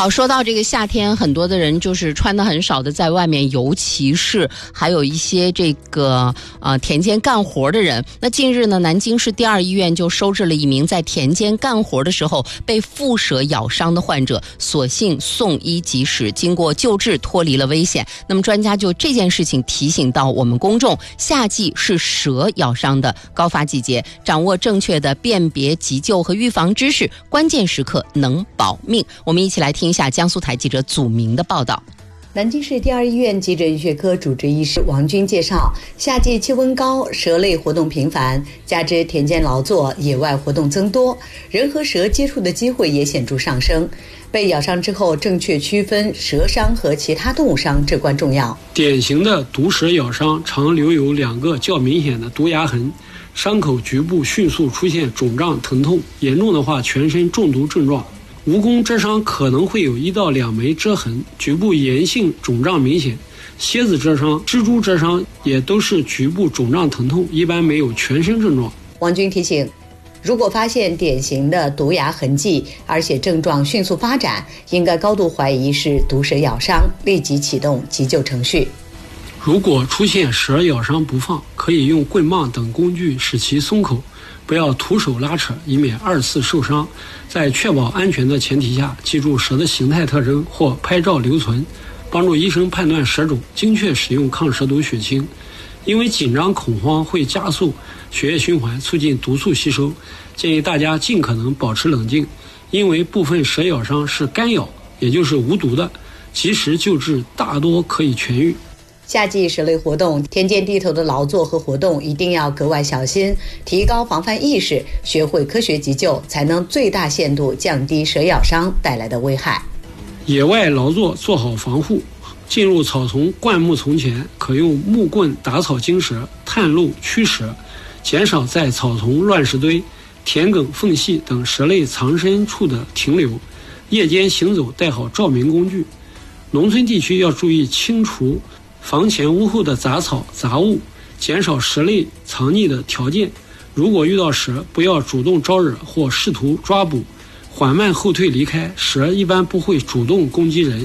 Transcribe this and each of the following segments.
好，说到这个夏天，很多的人就是穿的很少的在外面，尤其是还有一些这个田间干活的人。那近日呢，南京市第二医院就收治了一名在田间干活的时候被蝮蛇咬伤的患者，所幸送医及时，经过救治脱离了危险。那么专家就这件事情提醒到我们公众，夏季是蛇咬伤的高发季节，掌握正确的辨别、急救和预防知识，关键时刻能保命。我们一起来听一下江苏台记者祖明的报道。 南京市第二医院急诊医学科主治医师王军介绍，夏季气温高，蛇类活动频繁，加之田间劳作、野外活动增多，人和蛇接触的机会也显著上升。被咬伤之后，正确区分蛇伤和其他动物伤至关重要。 典型的毒蛇咬伤常留有2个较明显的毒牙痕，伤口局部迅速出现肿胀疼痛，严重的话全身中毒症状。蜈蚣蛰伤可能会有1到2枚蛰痕，局部炎性肿胀明显；蝎子蛰伤、蜘蛛蛰伤也都是局部肿胀疼痛，一般没有全身症状。 王军提醒，如果发现典型的毒牙痕迹，而且症状迅速发展，应该高度怀疑是毒蛇咬伤，立即启动急救程序。 如果出现蛇咬伤不放，可以用棍棒等工具使其松口，不要徒手拉扯，以免2次受伤。在确保安全的前提下，记住蛇的形态特征或拍照留存，帮助医生判断蛇种，精确使用抗蛇毒血清。因为紧张恐慌会加速血液循环，促进毒素吸收，建议大家尽可能保持冷静。因为部分蛇咬伤是干咬，也就是无毒的，及时救治大多可以痊愈。 夏季蛇类活动，田间地头的劳作和活动一定要格外小心，提高防范意识，学会科学急救，才能最大限度降低蛇咬伤带来的危害。 野外劳作做好防护，进入草丛、灌木丛前，可用木棍打草惊蛇、探路驱蛇，减少在草丛、乱石堆、田埂缝隙等蛇类藏身处的停留。夜间行走带好照明工具。农村地区要注意清除房前屋后的杂草杂物，减少蛇类藏匿的条件。如果遇到蛇，不要主动招惹或试图抓捕，缓慢后退离开，蛇一般不会主动攻击人。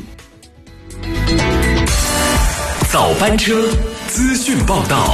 早班车资讯报道。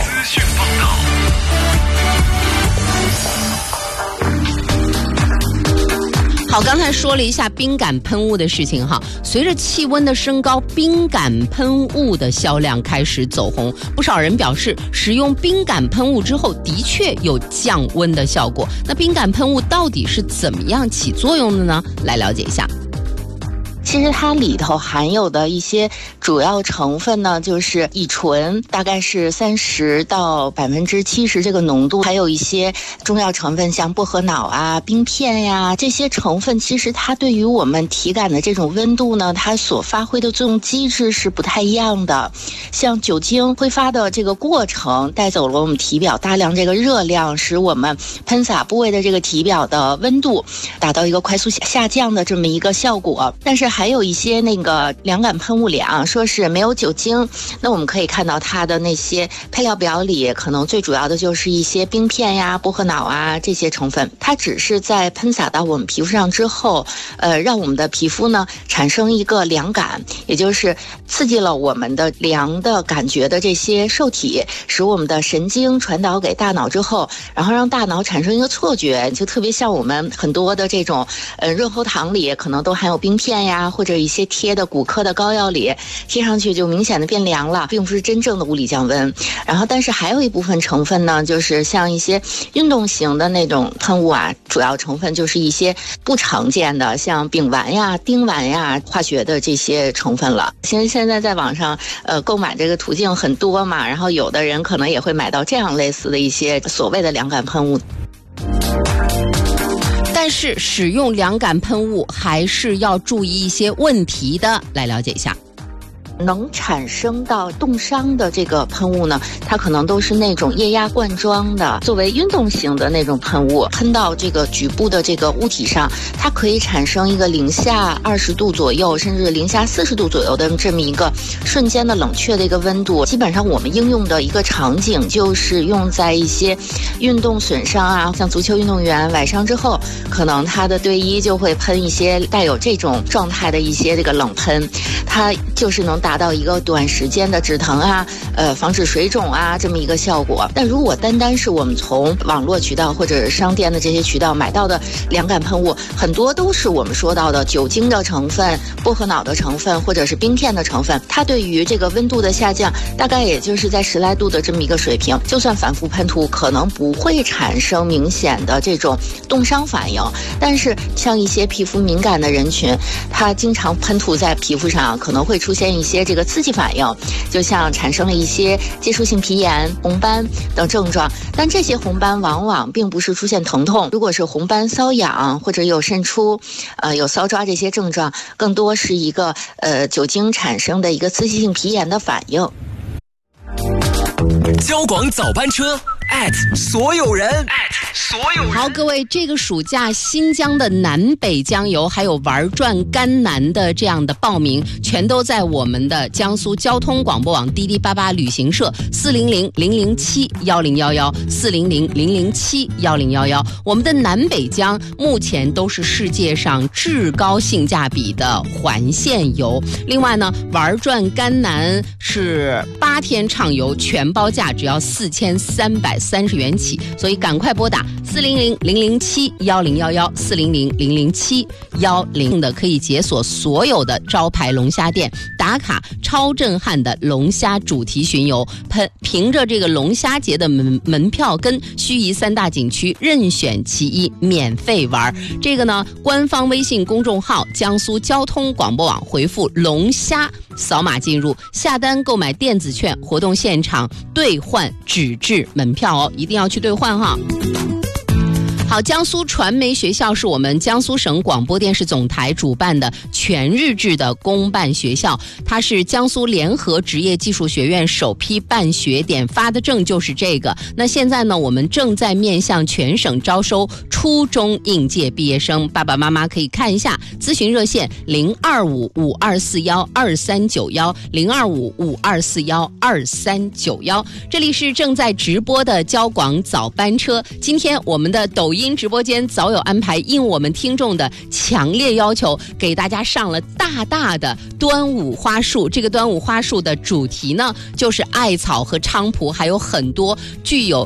好，刚才说了一下冰感喷雾的事情哈。随着气温的升高，冰感喷雾的销量开始走红，不少人表示使用冰感喷雾之后的确有降温的效果。那冰感喷雾到底是怎么样起作用的呢？来了解一下。 其实它里头含有的一些主要成分呢，就是乙醇，大概是30%到70%这个浓度，还有一些中药成分，像薄荷脑啊、冰片呀，这些成分其实它对于我们体感的这种温度呢，它所发挥的作用机制是不太一样的。像酒精挥发的这个过程，带走了我们体表大量这个热量，使我们喷洒部位的这个体表的温度达到一个快速下降的这么一个效果。但是还有一些那个凉感喷雾里啊，说是没有酒精，那我们可以看到它的那些配料表里，可能最主要的就是一些冰片呀、薄荷脑啊这些成分。它只是在喷洒到我们皮肤上之后，让我们的皮肤呢产生一个凉感，也就是刺激了我们的凉的感觉的这些受体，使我们的神经传导给大脑之后，然后让大脑产生一个错觉，就特别像我们很多的这种润喉糖里可能都含有冰片呀，或者一些贴的骨科的膏药里贴上去就明显的变凉了，并不是真正的物理降温。然后但是还有一部分成分呢，就是像一些运动型的那种喷雾啊，主要成分就是一些不常见的像丙烷呀、丁烷呀化学的这些成分了。其实现在在网上购买这个途径很多嘛，然后有的人可能也会买到这样类似的一些所谓的凉感喷雾。 但是使用凉感喷雾还是要注意一些问题的，来了解一下。 能产生到冻伤的这个喷雾呢，它可能都是那种液压罐装的，作为运动型的那种喷雾，喷到这个局部的这个物体上，它可以产生一个零下20度左右，甚至零下40度左右的这么一个瞬间的冷却的一个温度。基本上我们应用的一个场景就是用在一些运动损伤啊，像足球运动员崴伤之后，可能他的队医就会喷一些带有这种状态的一些这个冷喷，它就是能达到一个短时间的止疼啊，防止水肿啊这么一个效果。但如果单单是我们从网络渠道或者商店的这些渠道买到的凉感喷雾，很多都是我们说到的酒精的成分、薄荷脑的成分或者是冰片的成分，它对于这个温度的下降大概也就是在10来度的这么一个水平，就算反复喷涂可能不会产生明显的这种冻伤反应。但是像一些皮肤敏感的人群，它经常喷涂在皮肤上，可能会出现一些这个刺激反应，就像产生了一些接触性皮炎、红斑等症状。但这些红斑往往并不是出现疼痛，如果是红斑瘙痒或者有渗出、有搔抓这些症状，更多是一个酒精产生的一个刺激性皮炎的反应。 交广早班车所有人好，各位，这个暑假新疆的南北疆游还有玩转甘南的这样的报名，全都在我们的江苏交通广播网滴滴88旅行社400-007-1011，400-007-1011。我们的南北疆目前都是世界上至高性价比的环线游。另外呢，玩转甘南是8天畅游，全包价只要4330元起，所以赶快拨打400-007-1011，400-007-10的可以解锁所有的招牌龙虾店，打卡超震撼的龙虾主题巡游，凭着这个龙虾节的门票跟盱眙3大景区任选其一，免费玩。这个呢，官方微信公众号江苏交通广播网回复龙虾，扫码进入，下单购买电子券，活动现场兑换纸质门票哦，一定要去兑换哈。好，江苏传媒学校是我们江苏省广播电视总台主办的全日制的公办学校，它是江苏联合职业技术学院首批办学点，发的证就是这个。那现在呢，我们正在面向全省招收初中应届毕业生，爸爸妈妈可以看一下，咨询热线025-5241-2391，025-5241-2391。这里是正在直播的交广早班车，今天我们的抖音直播间早有安排，应我们听众的强烈要求，给大家上了大大的端午花束。这个端午花束的主题呢，就是艾草和菖蒲，还有很多具有